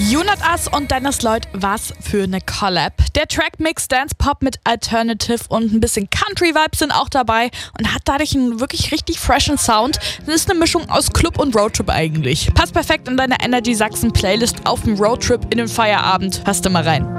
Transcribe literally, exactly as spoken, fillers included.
You Not Us und Dennis Lloyd, was für eine Collab. Der Track Mix Dance Pop mit Alternative und ein bisschen Country-Vibes sind auch dabei und hat dadurch einen wirklich richtig freshen Sound. Das ist eine Mischung aus Club und Roadtrip eigentlich. Passt perfekt in deine Energy Sachsen Playlist auf dem Roadtrip in den Feierabend. Passt immer rein.